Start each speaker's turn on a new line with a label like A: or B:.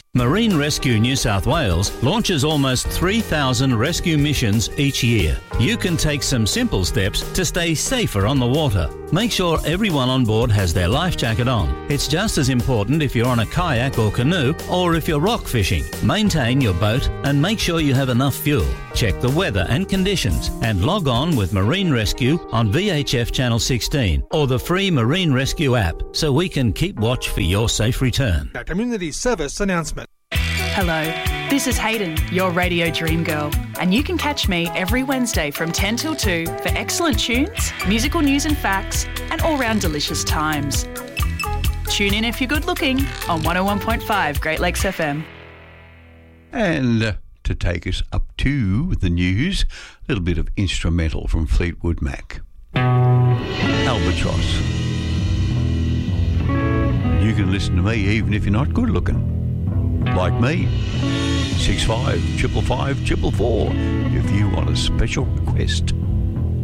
A: Marine Rescue New South Wales launches almost 3,000 rescue missions each year. You can take some simple steps to stay safer on the water. Make sure everyone on board has their life jacket on. It's just as important if you're on a kayak or canoe or if you're rock fishing. Maintain your boat and make sure you have enough fuel. Check the weather and conditions and log on with Marine Rescue on VHF Channel 16 or the free Marine Rescue app so we can keep watch for your safe return.
B: A community service announcement.
C: Hello, this is Hayden, your radio dream girl, and you can catch me every Wednesday from 10 till 2 for excellent tunes, musical news and facts, and all-round delicious times. Tune in if you're good looking on 101.5 Great Lakes FM.
D: And to take us up to the news, a little bit of instrumental from Fleetwood Mac. Albatross. You can listen to me even if you're not good looking. Like me. 65 555 444 if you want a special request.